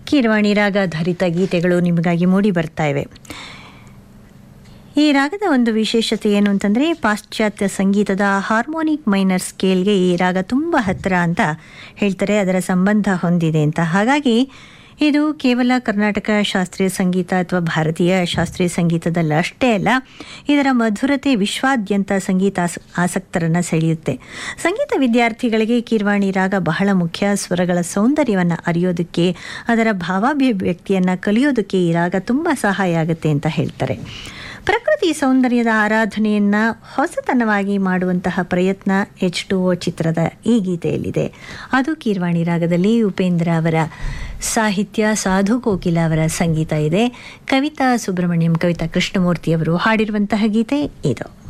ಕೀರವಾಣಿ ರಾಗಾಧಾರಿತ ಗೀತೆಗಳು ನಿಮಗಾಗಿ ಮೂಡಿ ಬರ್ತಾ ಇವೆ. ಈ ರಾಗದ ಒಂದು ವಿಶೇಷತೆ ಏನು ಅಂತಂದರೆ, ಪಾಶ್ಚಾತ್ಯ ಸಂಗೀತದ ಹಾರ್ಮೋನಿಕ್ ಮೈನರ್ ಸ್ಕೇಲ್ಗೆ ಈ ರಾಗ ತುಂಬ ಹತ್ತಿರ ಅಂತ ಹೇಳ್ತಾರೆ, ಅದರ ಸಂಬಂಧ ಹೊಂದಿದೆ ಅಂತ. ಹಾಗಾಗಿ ಇದು ಕೇವಲ ಕರ್ನಾಟಕ ಶಾಸ್ತ್ರೀಯ ಸಂಗೀತ ಅಥವಾ ಭಾರತೀಯ ಶಾಸ್ತ್ರೀಯ ಸಂಗೀತದಲ್ಲ ಅಷ್ಟೇ ಅಲ್ಲ, ಇದರ ಮಧುರತೆ ವಿಶ್ವಾದ್ಯಂತ ಸಂಗೀತ ಆಸಕ್ತರನ್ನು ಸೆಳೆಯುತ್ತೆ. ಸಂಗೀತ ವಿದ್ಯಾರ್ಥಿಗಳಿಗೆ ಕೀರವಾಣಿ ರಾಗ ಬಹಳ ಮುಖ್ಯ. ಸ್ವರಗಳ ಸೌಂದರ್ಯವನ್ನು ಅರಿಯೋದಕ್ಕೆ, ಅದರ ಭಾವಾಭಿವ್ಯಕ್ತಿಯನ್ನು ಕಲಿಯೋದಕ್ಕೆ ಈ ರಾಗ ತುಂಬ ಸಹಾಯ ಆಗುತ್ತೆ ಅಂತ ಹೇಳ್ತಾರೆ. ಪ್ರಕೃತಿ ಸೌಂದರ್ಯದ ಆರಾಧನೆಯನ್ನು ಹೊಸತನವಾಗಿ ಮಾಡುವಂತಹ ಪ್ರಯತ್ನ H2O ಚಿತ್ರದ ಈ ಗೀತೆಯಲ್ಲಿದೆ. ಅದು ಕೀರವಾಣಿ ರಾಗದಲ್ಲಿ ಉಪೇಂದ್ರ ಅವರ ಸಾಹಿತ್ಯ, ಸಾಧು ಕೋಕಿಲ ಅವರ ಸಂಗೀತ ಇದೆ. ಕವಿತಾ ಸುಬ್ರಹ್ಮಣ್ಯಂ, ಕವಿತಾ ಕೃಷ್ಣಮೂರ್ತಿ ಅವರು ಹಾಡಿರುವಂತಹ ಗೀತೆ ಇದು.